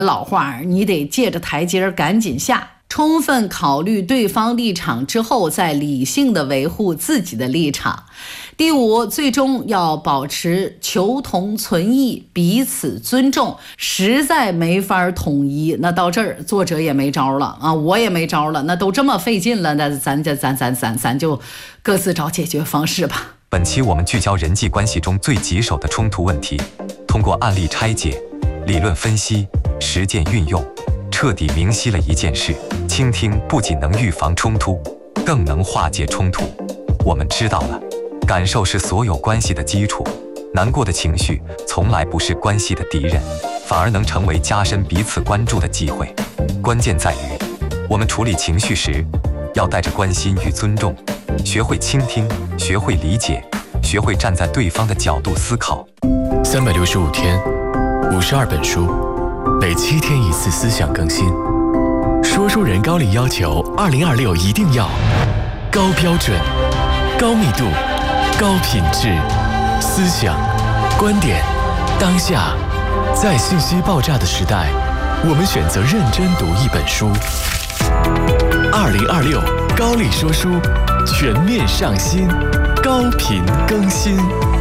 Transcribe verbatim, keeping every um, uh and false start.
老话，你得借着台阶赶紧下，充分考虑对方立场之后，再理性的维护自己的立场。第五，最终要保持求同存异，彼此尊重。实在没法统一，那到这儿作者也没招了啊，我也没招了。那都这么费劲了，那咱咱咱咱咱咱就各自找解决方式吧。 本期我们聚焦人际关系中最棘手的冲突问题，通过案例拆解、理论分析、实践运用，彻底明晰了一件事：倾听不仅能预防冲突，更能化解冲突。我们知道了，感受是所有关系的基础，难过的情绪从来不是关系的敌人，反而能成为加深彼此关注的机会。关键在于，我们处理情绪时，要带着关心与尊重，学会倾听，学会理解，学会站在对方的角度思考。 三百六十五天，五十二本书，每七天一次思想更新。说书人高丽要求，二零二六一定要高标准、高密度、高品质，思想、观点，当下，在信息爆炸的时代，我们选择认真读一本书。二零二六高丽说书全面上新，高频更新。